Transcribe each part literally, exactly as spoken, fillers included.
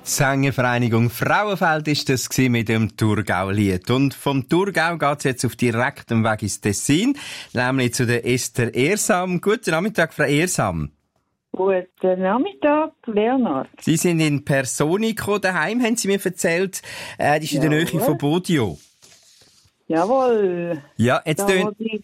Die Sängervereinigung Frauenfeld ist das mit dem Thurgau-Lied. Und vom Thurgau geht's jetzt auf direktem Weg ins Tessin, nämlich zu der Esther Ehrsam. Guten Nachmittag, Frau Ehrsam. Guten Nachmittag, Leonard. Sie sind in Personico daheim, haben Sie mir erzählt. Äh, das ist in der Nähe von Bodio. Jawohl. Ja, jetzt tön... die...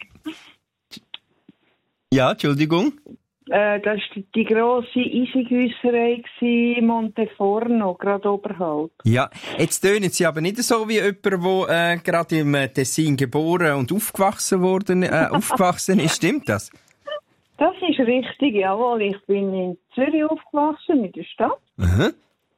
Ja, Entschuldigung. Äh, das war die grosse Eisigüsserei in Monteforno, gerade oberhalb. Ja, jetzt tönen Sie aber nicht so wie jemand, der äh, gerade im Tessin geboren und aufgewachsen, worden, äh, aufgewachsen ist. Stimmt das? Das ist richtig, jawohl. Ich bin in Zürich aufgewachsen, in der Stadt. Aha.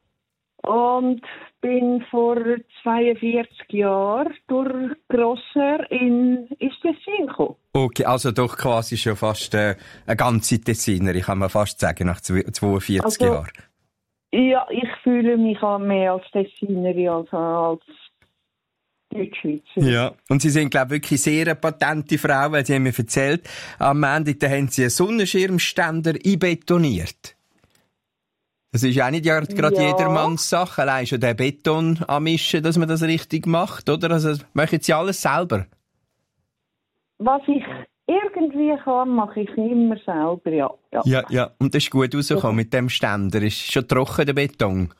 Und bin vor zweiundvierzig Jahren durch Grosser in ins Tessin gekommen. Okay, also doch quasi schon fast äh, eine ganze Tessinerin, kann man fast sagen, nach zweiundvierzig also, Jahren. Ja, ich fühle mich auch mehr als Tessinerin als, als Deutschschweizer. Ja, und Sie sind, glaube ich, wirklich sehr eine patente Frau, weil Sie haben mir erzählt, am Ende da haben Sie einen Sonnenschirmständer einbetoniert. Das ist auch nicht ja gerade ja. jedermanns Sache, allein schon den Beton anmischen, dass man das richtig macht, oder? Also machen Sie alles selber? Was ich irgendwie kann, mache ich immer selber, ja. Ja, ja. ja. Und das ist gut rausgekommen mit dem Ständer. Ist schon trocken, der Beton?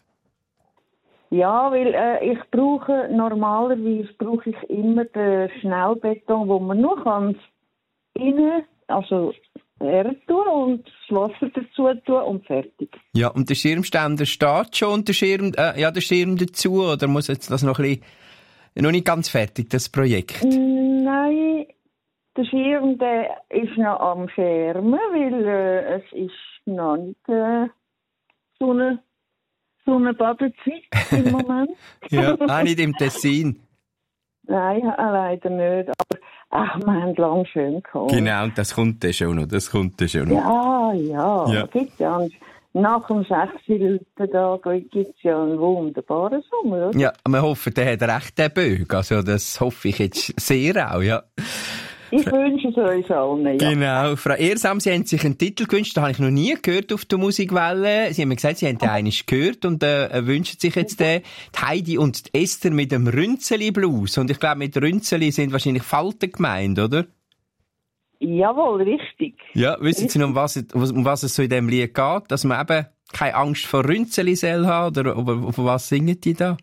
Ja, weil äh, ich brauche, normalerweise brauche ich immer den Schnellbeton, wo man nur kann rein, also her tun und das Wasser dazu tun und fertig. Ja, und der Schirmständer steht schon und der Schirm, äh, ja, der Schirm dazu, oder muss jetzt das noch ein bisschen, noch nicht ganz fertig, das Projekt? Nein, der Schirm, der ist noch am Schermen, weil äh, es ist noch nicht äh, so eine, so eine Badezeit im Moment. Ja, auch nicht im Tessin. Nein, leider nicht, aber ach, wir haben lange schön gehabt. Genau, und das kommt dann schon noch, das kommt dann schon noch. Ja, ja, ja. Gibt's ja nach dem sechsten Tag gibt es ja einen wunderbaren Sommer, oder? Ja, wir hoffen, der hat recht, der Bög. Also, das hoffe ich jetzt sehr auch, ja. Ich wünsche es euch allen, ja. Genau. Frau Ehrsam, Sie haben sich einen Titel gewünscht, den habe ich noch nie gehört auf der Musikwelle. Sie haben mir gesagt, Sie haben den einmal gehört und äh, wünschen sich jetzt den. Die Heidi und die Esther mit dem Rünzeli-Blues. Und ich glaube, mit Rünzeli sind wahrscheinlich Falten gemeint, oder? Jawohl, richtig. Ja, wissen Sie noch, um was, um was es so in diesem Lied geht? Dass man eben keine Angst vor Rünzeli soll haben? Oder von was singen die da?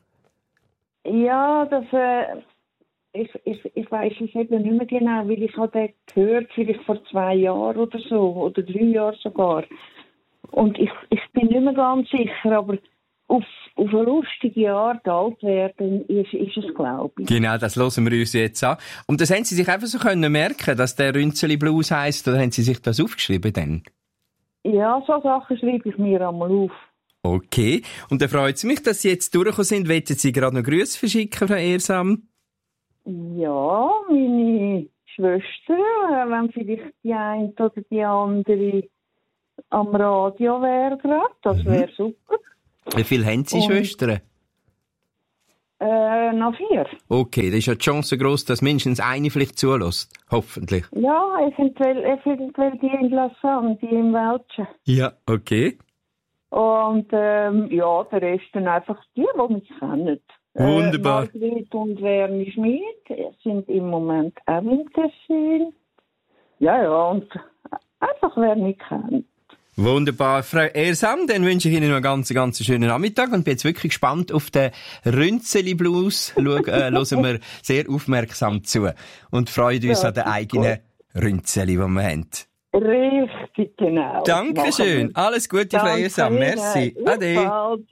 Ja, das... Äh Ich, ich, ich weiss es eben nicht mehr genau, weil ich habe den gehört, vielleicht vor zwei Jahren oder so, oder drei Jahren sogar. Und ich, ich bin nicht mehr ganz sicher, aber auf, auf eine lustige Art alt werden ist, ist es, glaube ich. Genau, das hören wir uns jetzt an. Und das haben Sie sich einfach so können merken, dass der Rünzeli Blues heisst, oder haben Sie sich das aufgeschrieben dann? Ja, so Sachen schreibe ich mir einmal auf. Okay. Und dann freut es mich, dass Sie jetzt durchgekommen sind. Wollen Sie gerade noch Grüße verschicken, Frau Ehrsam? Ja, meine Schwester, wenn vielleicht die eine oder die andere am Radio wäre gerade, das wäre super. Wie viele haben Sie, Und, Schwestern? Äh, noch vier. Okay, das ist ja die Chance gross, dass mindestens eine vielleicht zulässt. Hoffentlich. Ja, eventuell, eventuell die in Lausanne, die im Welschen. Ja, okay. Und ähm, ja, der Rest dann einfach die, die mich kennen. Wunderbar. Äh, Margrit und Werni Schmid sind im Moment auch im Tessin. Ja, ja, und einfach wer mich kennt. Wunderbar. Frau Ehrsam, dann wünsche ich Ihnen noch einen ganz, ganz schönen Nachmittag und bin jetzt wirklich gespannt auf den Rünzeli-Blues. Schau, äh, hören wir sehr aufmerksam zu und freuen uns ja, an den eigenen gut. Rünzeli, die wir haben. Richtig, genau. Dankeschön. Alles Gute, Frau Ehrsam. Merci. Ade.